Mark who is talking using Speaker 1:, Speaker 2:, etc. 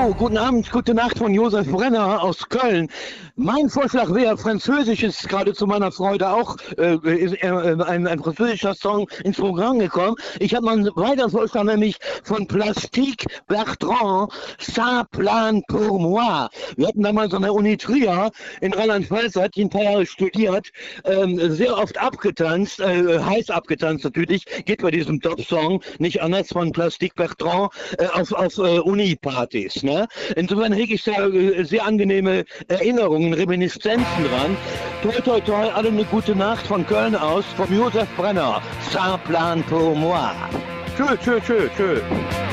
Speaker 1: Hallo, guten Abend, gute Nacht von Josef Brenner aus Köln. Mein Vorschlag wäre, Französisch ist gerade zu meiner Freude auch ein französischer Song ins Programm gekommen. Ich habe mal einen weiteren Vorschlag, nämlich von Plastique Bertrand, Ça plane pour moi. Wir hatten damals an der Uni Trier in Rheinland-Pfalz, hat die ein paar Jahre studiert, sehr oft abgetanzt, heiß abgetanzt natürlich, geht bei diesem Top-Song nicht anders von Plastique Bertrand auf Uni-Partys. Ne? Insofern hege ich da sehr angenehme Erinnerungen, Reminiszenzen dran. Toi, toi, toi, alle eine gute Nacht von Köln aus, vom Josef Brenner. Ça plane pour moi. Tschö, tschö, tschö, tschö.